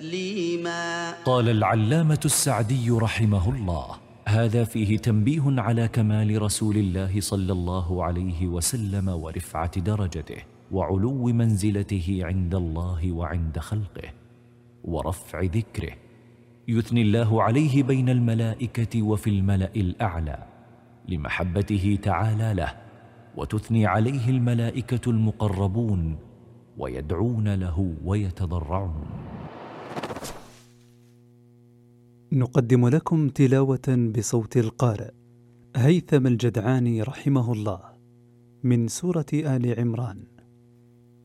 تسليما. قال العلامة السعدي رحمه الله: هذا فيه تنبيه على كمال رسول الله صلى الله عليه وسلم ورفعة درجته وعلو منزلته عند الله وعند خلقه ورفع ذكره. يثني الله عليه بين الملائكة وفي الملأ الأعلى لمحبته تعالى له، وتثني عليه الملائكة المقربون ويدعون له ويتضرعون. نقدم لكم تلاوة بصوت القارئ هيثم الجدعاني رحمه الله من سورة آل عمران